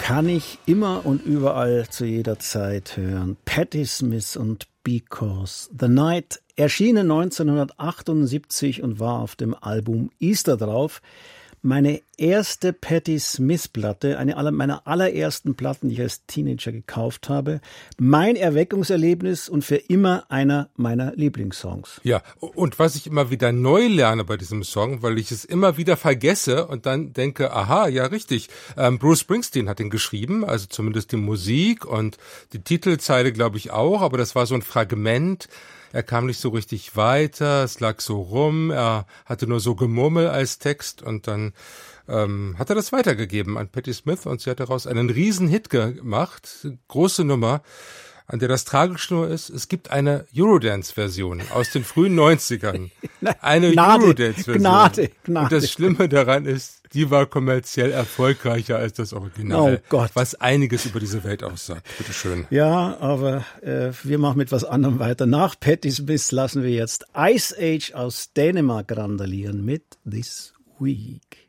kann ich immer und überall zu jeder Zeit hören. Patti Smith und Because the Night, erschienen 1978 und war auf dem Album Easter drauf. Meine erste Patti Smith-Platte, eine meiner allerersten Platten, die ich als Teenager gekauft habe. Mein Erweckungserlebnis und für immer einer meiner Lieblingssongs. Ja, und was ich immer wieder neu lerne bei diesem Song, weil ich es immer wieder vergesse und dann denke, aha, ja richtig, Bruce Springsteen hat ihn geschrieben, also zumindest die Musik und die Titelzeile glaube ich auch, aber das war so ein Fragment. Er kam nicht so richtig weiter, es lag so rum, er hatte nur so Gemurmel als Text und dann hat er das weitergegeben an Patti Smith und sie hat daraus einen Riesen-Hit gemacht, große Nummer, an der das Tragische nur ist, es gibt eine Eurodance-Version aus den frühen 90ern. Eine Eurodance-Version. Gnade. Und das Schlimme daran ist, die war kommerziell erfolgreicher als das Original. Oh Gott. Was einiges über diese Welt aussagt. Bitteschön. Ja, aber wir machen mit was anderem weiter. Nach Patti Smith lassen wir jetzt Ice Age aus Dänemark randalieren mit This Week.